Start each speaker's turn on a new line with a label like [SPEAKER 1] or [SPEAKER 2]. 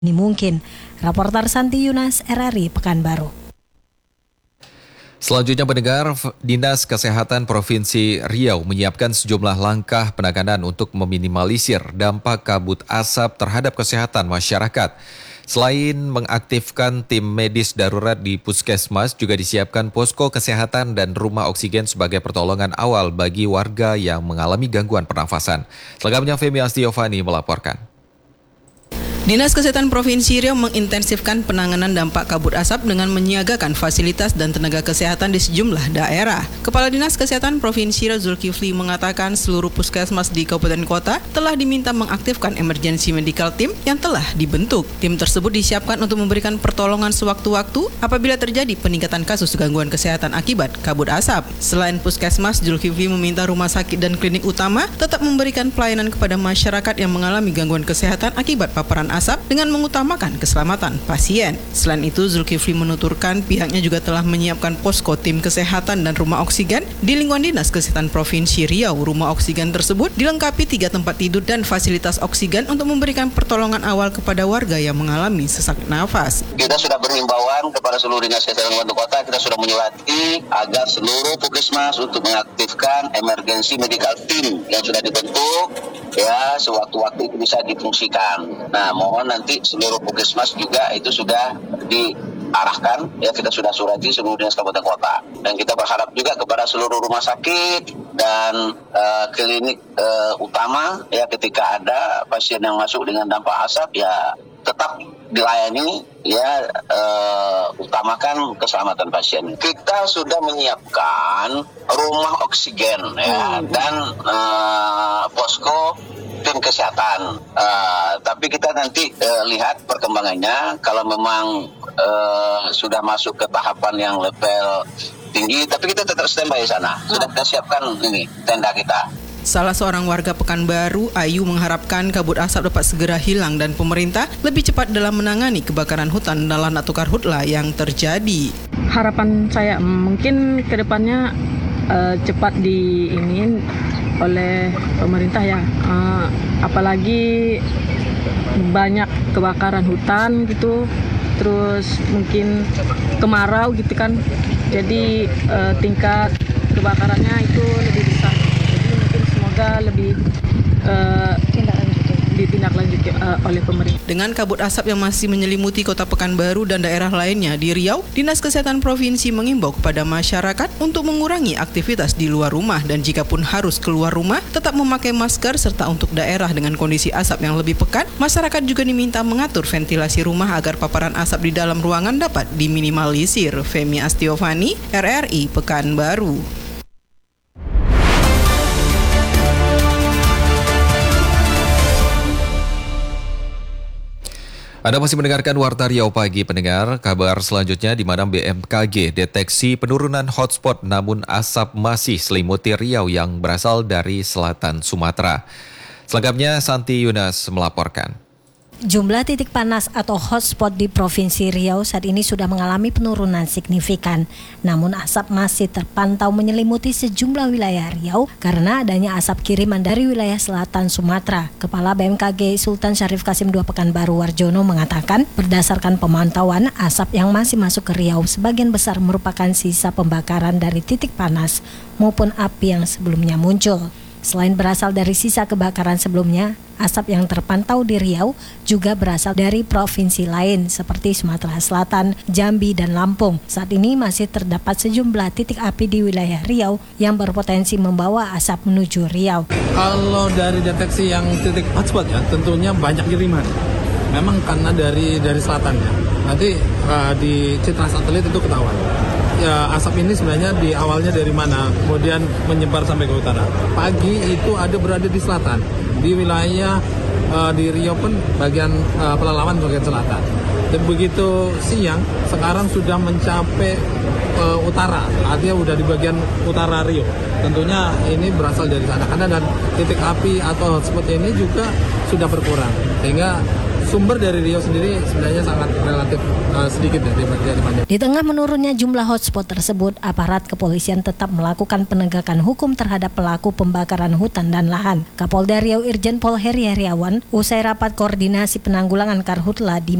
[SPEAKER 1] ini mungkin. Raporter Santi Yunas, RRI Pekanbaru.
[SPEAKER 2] Selanjutnya pendengar, Dinas Kesehatan Provinsi Riau menyiapkan sejumlah langkah penanganan untuk meminimalisir dampak kabut asap terhadap kesehatan masyarakat. Selain mengaktifkan tim medis darurat di Puskesmas, juga disiapkan posko kesehatan dan rumah oksigen sebagai pertolongan awal bagi warga yang mengalami gangguan pernafasan. Selengkapnya Femi Astiovani melaporkan.
[SPEAKER 3] Dinas Kesehatan Provinsi Riau mengintensifkan penanganan dampak kabut asap dengan menyiagakan fasilitas dan tenaga kesehatan di sejumlah daerah. Kepala Dinas Kesehatan Provinsi Riau Zulkifli mengatakan seluruh puskesmas di kabupaten kota telah diminta mengaktifkan emergency medical team yang telah dibentuk. Tim tersebut disiapkan untuk memberikan pertolongan sewaktu-waktu apabila terjadi peningkatan kasus gangguan kesehatan akibat kabut asap. Selain puskesmas, Zulkifli meminta rumah sakit dan klinik utama tetap memberikan pelayanan kepada masyarakat yang mengalami gangguan kesehatan akibat paparan asap dengan mengutamakan keselamatan pasien. Selain itu, Zulkifli menuturkan pihaknya juga telah menyiapkan posko tim kesehatan dan rumah oksigen di lingkungan Dinas Kesehatan Provinsi Riau. Rumah oksigen tersebut dilengkapi 3 tempat tidur dan fasilitas oksigen untuk memberikan pertolongan awal kepada warga yang mengalami sesak nafas.
[SPEAKER 4] Kita sudah berhimbauan kepada seluruh Dinas Kesehatan Kabupaten Kota, kita sudah menyurati agar seluruh puskesmas untuk mengaktifkan emergency medical team yang sudah dibentuk, ya sewaktu-waktu itu bisa difungsikan. Nah, mohon nanti seluruh puskesmas juga itu sudah diarahkan, ya kita sudah surati seluruh Dinas Kabupaten Kota. Dan kita berharap juga kepada seluruh rumah sakit dan klinik utama, ya ketika ada pasien yang masuk dengan dampak asap, ya tetap dilayani, ya utamakan keselamatan pasien. Kita sudah menyiapkan rumah oksigen, ya dan posko tim kesehatan. Tapi kita nanti lihat perkembangannya. Kalau memang sudah masuk ke tahapan yang level tinggi, tapi kita tetap standby di sana. Sudah kita siapkan ini tenda kita.
[SPEAKER 3] Salah seorang warga Pekanbaru, Ayu, mengharapkan kabut asap dapat segera hilang dan pemerintah lebih cepat dalam menangani kebakaran hutan dan lahan atau karhutla yang terjadi.
[SPEAKER 5] Harapan saya mungkin ke depannya cepat diinin oleh pemerintah ya, apalagi banyak kebakaran hutan gitu, terus mungkin kemarau gitu kan, jadi tingkat kebakarannya itu lebih besar. Lebih ditindaklanjuti oleh pemerintah.
[SPEAKER 3] Dengan kabut asap yang masih menyelimuti kota Pekanbaru dan daerah lainnya di Riau, Dinas Kesehatan Provinsi mengimbau kepada masyarakat untuk mengurangi aktivitas di luar rumah dan jikapun harus keluar rumah, tetap memakai masker serta untuk daerah dengan kondisi asap yang lebih pekat, masyarakat juga diminta mengatur ventilasi rumah agar paparan asap di dalam ruangan dapat diminimalisir. Femi Astiovani, RRI Pekanbaru.
[SPEAKER 2] Anda masih mendengarkan Warta Riau Pagi, pendengar. Kabar selanjutnya di mana BMKG deteksi penurunan hotspot namun asap masih selimuti Riau yang berasal dari selatan Sumatera. Selengkapnya Santi Yunas melaporkan.
[SPEAKER 1] Jumlah titik panas atau hotspot di Provinsi Riau saat ini sudah mengalami penurunan signifikan. Namun asap masih terpantau menyelimuti sejumlah wilayah Riau karena adanya asap kiriman dari wilayah selatan Sumatera. Kepala BMKG Sultan Syarif Qasim II Pekanbaru Warjono mengatakan berdasarkan pemantauan asap yang masih masuk ke Riau sebagian besar merupakan sisa pembakaran dari titik panas maupun api yang sebelumnya muncul. Selain berasal dari sisa kebakaran sebelumnya, asap yang terpantau di Riau juga berasal dari provinsi lain seperti Sumatera Selatan, Jambi, dan Lampung. Saat ini masih terdapat sejumlah titik api di wilayah Riau yang berpotensi membawa asap menuju Riau.
[SPEAKER 6] Kalau dari deteksi yang titik hotspot ya, tentunya banyak kiriman. Memang karena dari selatan ya. Nanti di citra satelit itu ketahuan. Ya, asap ini sebenarnya di awalnya dari mana, kemudian menyebar sampai ke utara. Pagi itu ada berada di selatan, di wilayah di Riau pun bagian Pelalawan bagian selatan. Dan begitu siang, sekarang sudah mencapai utara, artinya udah di bagian utara Riau. Tentunya ini berasal dari sana, karena dan titik api atau hotspot ini juga sudah berkurang, sehingga sumber dari Riau sendiri sebenarnya sangat relatif sedikit ya dibanding.
[SPEAKER 1] Di tengah menurunnya jumlah hotspot tersebut, aparat kepolisian tetap melakukan penegakan hukum terhadap pelaku pembakaran hutan dan lahan. Kapolda Riau Irjen Pol Heri Heriawan usai rapat koordinasi penanggulangan karhutla di